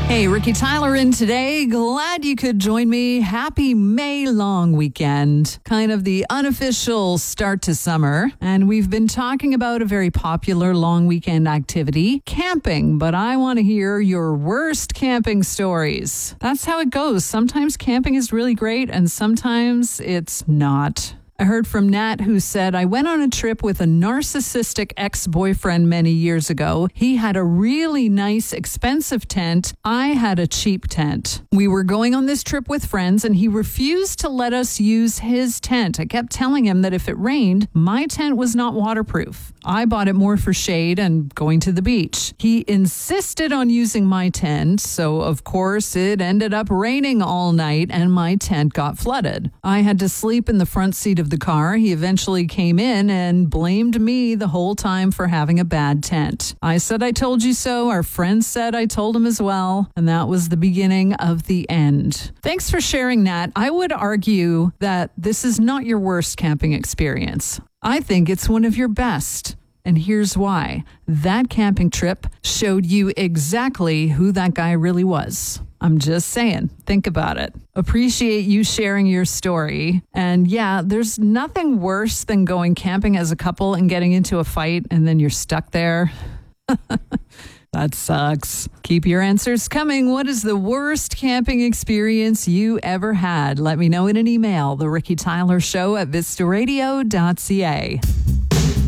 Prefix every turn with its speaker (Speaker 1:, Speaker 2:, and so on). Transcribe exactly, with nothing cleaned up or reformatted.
Speaker 1: Hey, Ricky Tyler in today. Glad you could join me. Happy May long weekend. Kind of the unofficial start to summer. And we've been talking about a very popular long weekend activity, camping. But I want to hear your worst camping stories. That's how it goes. Sometimes camping is really great and sometimes it's not. I heard from Nat, who said, I went on a trip with a narcissistic ex-boyfriend many years ago. He had a really nice, expensive tent. I had a cheap tent. We were going on this trip with friends, and he refused to let us use his tent. I kept telling him that if it rained, my tent was not waterproof. I bought it more for shade and going to the beach. He insisted on using my tent, so of course it ended up raining all night, and my tent got flooded. I had to sleep in the front seat of the car. He eventually came in and blamed me the whole time for having a bad tent. I said, I told you so. Our friends said I told him as well. And that was the beginning of the end. Thanks for sharing, Nat. I would argue that this is not your worst camping experience. I think it's one of your best. And here's why. That camping trip showed you exactly who that guy really was. I'm just saying, think about it. Appreciate you sharing your story. And yeah, there's nothing worse than going camping as a couple and getting into a fight and then you're stuck there. That sucks. Keep your answers coming. What is the worst camping experience you ever had? Let me know in an email, the Ricky Tyler Show at vista radio dot c a.